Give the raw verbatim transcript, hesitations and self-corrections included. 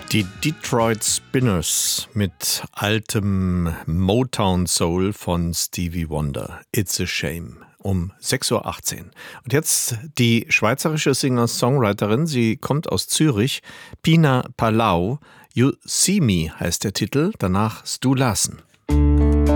Die Detroit Spinners mit altem Motown Soul von Stevie Wonder. It's a Shame. Um sechs Uhr achtzehn. Und jetzt die schweizerische Singer-Songwriterin, sie kommt aus Zürich, Pina Palau. You See Me heißt der Titel, danach Stu Larsen.